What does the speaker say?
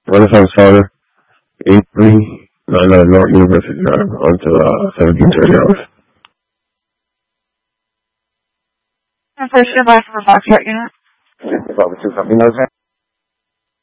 Renaissance Father, 8399 North University Drive, onto 1730 hours. And first your last for Foxtrot unit. Probably two company knows that.